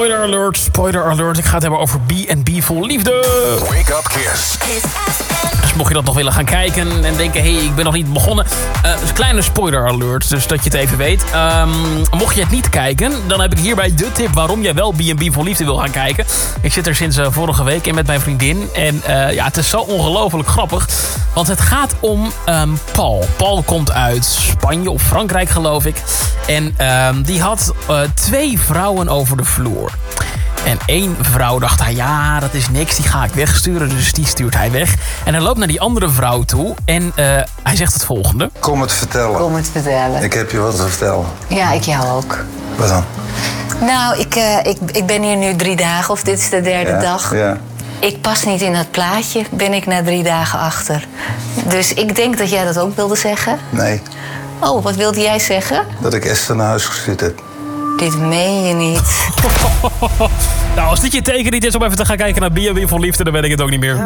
Spoiler alert, spoiler alert. Ik ga het hebben over B&B vol liefde. Wake up Kiss. Dus mocht je dat nog willen gaan kijken en denken... hé, ik ben nog niet begonnen. Dus een kleine spoiler alert, dus dat je het even weet. Mocht je het niet kijken, dan heb ik hierbij de tip... waarom jij wel B&B vol liefde wil gaan kijken. Ik zit er sinds vorige week in met mijn vriendin. En het is zo ongelooflijk grappig. Want het gaat om Paul. Paul komt uit Spanje of Frankrijk, geloof ik. En die had 2 vrouwen over de vloer. En 1 vrouw dacht hij, ja, dat is niks, die ga ik wegsturen. Dus die stuurt hij weg. En hij loopt naar die andere vrouw toe en hij zegt het volgende. Kom het vertellen. Kom het vertellen. Ik heb je wat te vertellen. Ja, ik jou ook. Wat dan? Nou, ik ben hier nu 3 dagen, of dit is de 3e dag. Ja. Ik pas niet in dat plaatje, ben ik na 3 dagen achter. Dus ik denk dat jij dat ook wilde zeggen. Nee, Oh, wat wilde jij zeggen? dat ik Esther naar huis gestuurd heb. Dit meen je niet. Nou, als dit je teken niet is om even te gaan kijken naar B&B vol liefde... dan weet ik het ook niet meer.